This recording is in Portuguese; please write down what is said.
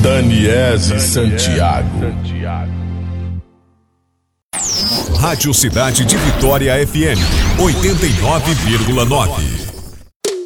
Daniese Santiago. Rádio Cidade de Vitória FM 89,9.